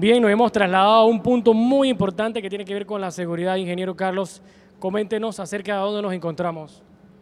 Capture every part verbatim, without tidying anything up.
Bien, nos hemos trasladado a un punto muy importante que tiene que ver con la seguridad. Ingeniero Carlos, coméntenos acerca de dónde nos encontramos.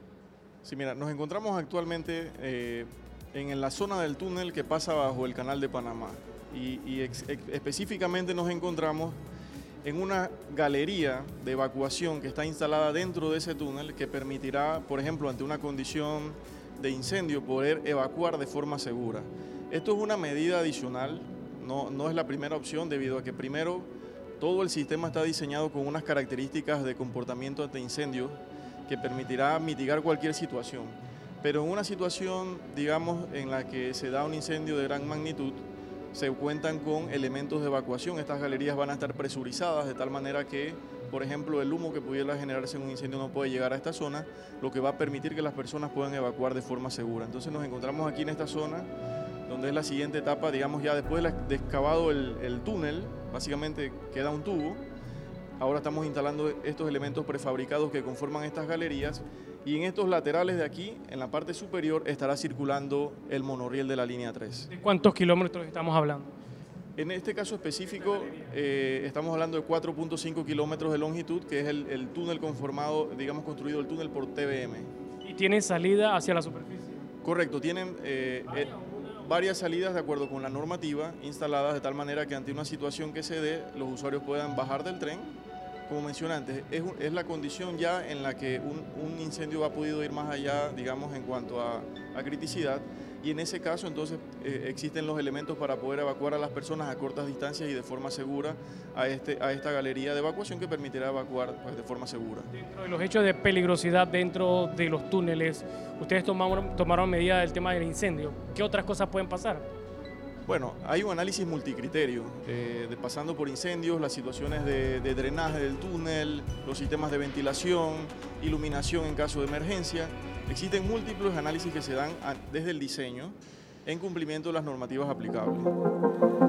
Sí, mira, nos encontramos actualmente eh, en la zona del túnel que pasa bajo el Canal de Panamá y, y ex, ex, específicamente nos encontramos en una galería de evacuación que está instalada dentro de ese túnel que permitirá, por ejemplo, ante una condición de incendio, poder evacuar de forma segura. Esto es una medida adicional, no, no es la primera opción debido a que primero todo el sistema está diseñado con unas características de comportamiento ante incendios que permitirá mitigar cualquier situación. Pero en una situación, digamos, en la que se da un incendio de gran magnitud, se cuentan con elementos de evacuación. Estas galerías van a estar presurizadas de tal manera que, por ejemplo, el humo que pudiera generarse en un incendio no puede llegar a esta zona, lo que va a permitir que las personas puedan evacuar de forma segura. Entonces nos encontramos aquí en esta zona, donde es la siguiente etapa, digamos, ya después de excavado el, el túnel, básicamente queda un tubo. Ahora estamos instalando estos elementos prefabricados que conforman estas galerías y en estos laterales de aquí, en la parte superior, estará circulando el monorriel de la línea tres. ¿De cuántos kilómetros estamos hablando? En este caso específico, eh, estamos hablando de cuatro punto cinco kilómetros de longitud, que es el, el túnel conformado, digamos, construido el túnel por T B M. ¿Y tienen salida hacia la superficie? Correcto, tienen eh, eh, varias salidas de acuerdo con la normativa instaladas de tal manera que ante una situación que se dé, los usuarios puedan bajar del tren. Como mencioné antes, es, es la condición ya en la que un, un incendio ha podido ir más allá, digamos, en cuanto a, a criticidad, y en ese caso entonces eh, existen los elementos para poder evacuar a las personas a cortas distancias y de forma segura a, este, a esta galería de evacuación que permitirá evacuar pues, de forma segura. Dentro de los hechos de peligrosidad dentro de los túneles, ustedes tomaron, tomaron medida del tema del incendio. ¿Qué otras cosas pueden pasar? Bueno, hay un análisis multicriterio, eh, de, pasando por incendios, las situaciones de, de drenaje del túnel, los sistemas de ventilación, iluminación en caso de emergencia. Existen múltiples análisis que se dan a, desde el diseño en cumplimiento de las normativas aplicables.